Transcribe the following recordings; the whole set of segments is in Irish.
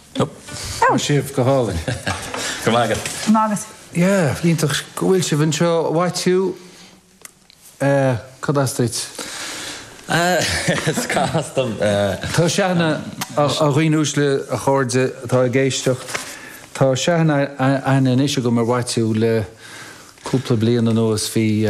Sibh go hálainn. Go maigad. Mágat. Yeah, líntach bhfuil se bhain seo bhaitiú cadastrit. Scastam. Tá seanna a riúis le a cháirde atá a géistecht. Tá seanna aine isise go mar bhaitiú le cúpla blian an nóas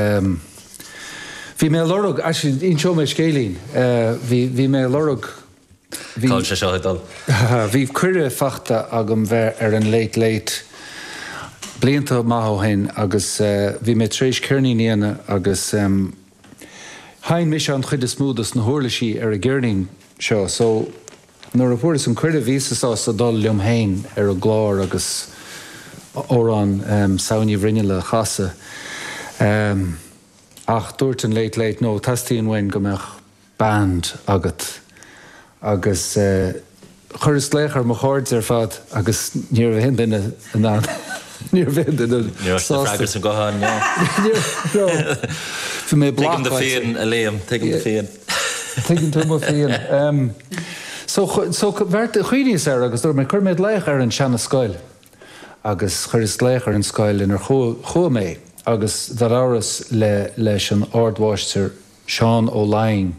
hí mé lorug, ín seo mé scélín, hí mé lorug. Cáil se seo dul. Bhí cuire fachta agam bheith ar an late blianta maith hen agus bhí mé tréis ceirní níana agus hain mis an chuid is smúdas na thuirlaisí ar a ggéirning seo, so nuair a bhuair an cuire vísasá sa dul liom hain ar a glár agus órán saoine bhrinne le chasa. Ach dúirt an late nó tastíon bhain go meach band agat agus chur is léchar mo cháird ar fad agus níor bhíon duine an níor bhíon duine Agus an gohan, Fi mé blach Taking the féin a léam, taking the féin. Taking tú mo féin. So bheirt a chuoine ar agus dúir mé chur méid leich ar an seanna scoil agus chur is léich ar an scoil inar chua mé agus dar áras leis an ardmháistear Seán O'Lain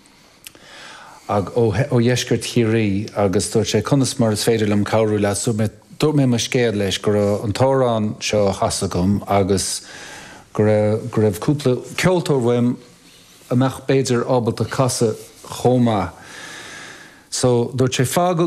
ag ó dheisceart chiaí agus dúirt sé conas mar is féidir lem cabhrú le dúirt mé mar scéad leis gur an tórán seo chasa gom agus gur raibh cúpla ceoltóir bhaim amach béidir ábalt a casa chomá. So dúirt sé fágadh